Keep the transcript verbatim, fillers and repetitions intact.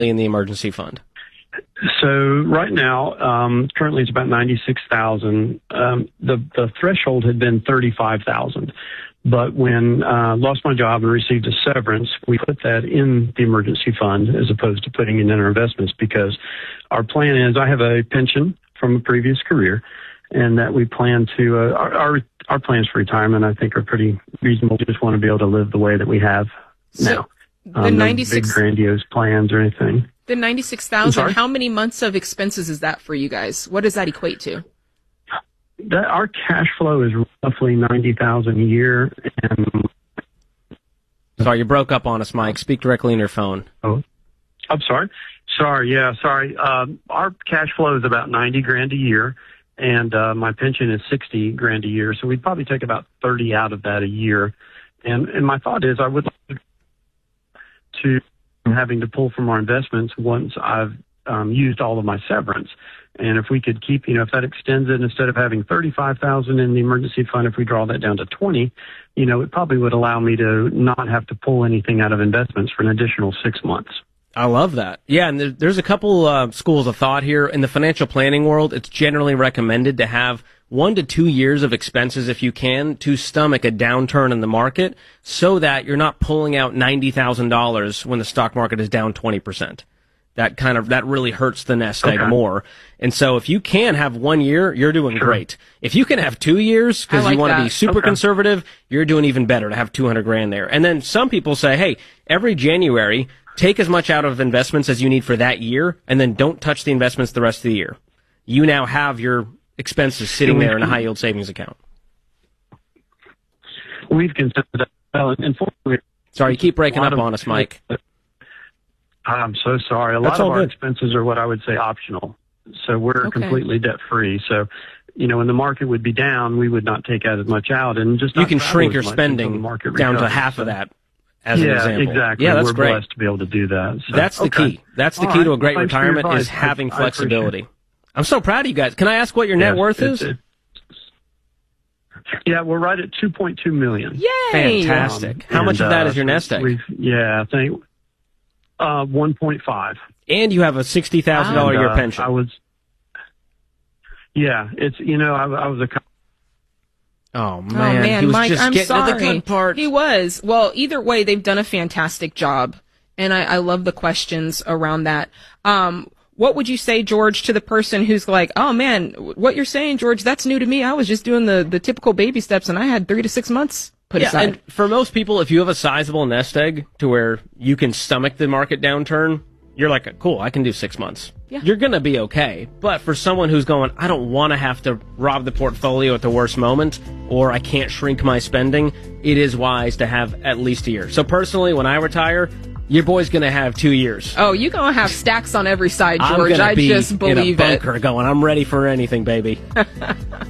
in the emergency fund? So right now, um, currently it's about ninety-six thousand. Um, the, the threshold had been thirty-five thousand. But when I uh, lost my job and received a severance, we put that in the emergency fund as opposed to putting it in our investments, because our plan is I have a pension from a previous career, and that we plan to, uh, our, our, our plans for retirement, I think, are pretty reasonable. We just want to be able to live the way that we have so now. The um, ninety-six no big grandiose plans or anything. The ninety-six thousand, how many months of expenses is that for you guys? What does that equate to? That, our cash flow is roughly ninety thousand a year. And sorry, you broke up on us, Mike. Speak directly in your phone. Oh, I'm sorry. Sorry, yeah, sorry. Um, our cash flow is about ninety grand a year, and uh, my pension is sixty grand a year. So we'd probably take about thirty out of that a year. And and my thought is I would like to having to pull from our investments once I've um, used all of my severance. And if we could keep, you know, if that extends it, instead of having thirty-five thousand in the emergency fund, if we draw that down to twenty, you know, it probably would allow me to not have to pull anything out of investments for an additional six months. I love that. Yeah, and there, there's a couple uh, schools of thought here. In the financial planning world, it's generally recommended to have one to two years of expenses, if you can, to stomach a downturn in the market so that you're not pulling out ninety thousand dollars when the stock market is down twenty percent. That kind of, that really hurts the nest egg okay. more. And so if you can have one year, you're doing sure. great. If you can have two years because like you want to that. be super okay. conservative, you're doing even better to have two hundred grand there. And then some people say, hey, every January, take as much out of investments as you need for that year, and then don't touch the investments the rest of the year. You now have your expenses sitting there in a high yield savings account. We've considered that. Well, unfortunately, sorry, you keep breaking up on us, Mike. I'm so sorry. A That's lot of all our good. expenses are what I would say optional. So we're Okay. completely debt free. So, you know, when the market would be down, we would not take out as much out, and just You not can travel shrink as your much spending until the market down to recovers. half So- of that, as yeah, an example. exactly. Yeah, that's we're great. blessed to be able to do that. So, That's the okay. key. That's the All key right. to a great Well, thanks for your retirement is advice. having I- I flexibility. appreciate I'm so proud of you guys. Can I ask what your it. net Yeah, worth it's- is? it- Yeah, we're right at two point two million. Yay! Fantastic. How And, much of that uh, is your nest egg? we've- Yeah, I think uh, one point five. And you have a sixty thousand dollars a And, year uh, pension. I was, yeah, it's, you know, I, I was a, Oh man, oh man, he was Mike, just I'm getting sorry. to the good part. He was. Well, either way, they've done a fantastic job, and I, I love the questions around that. Um, what would you say, George, to the person who's like, "Oh man, what you're saying, George, that's new to me. I was just doing the the typical baby steps, and I had three to six months put Yeah, aside." and for most people, if you have a sizable nest egg to where you can stomach the market downturn, you're like, cool, I can do six months. Yeah. You're going to be okay. But for someone who's going, I don't want to have to rob the portfolio at the worst moment, or I can't shrink my spending, it is wise to have at least a year. So personally, when I retire, your boy's going to have two years. Oh, you're gonna have stacks on every side, I'm George. gonna I be just believe in a it. bunker going, I'm ready for anything, baby.